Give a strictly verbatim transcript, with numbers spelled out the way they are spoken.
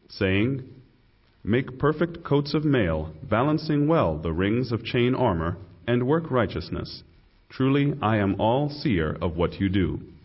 saying, Make perfect coats of mail, balancing well the rings of chain armor, and work righteousness. Truly I am all seer of what you do.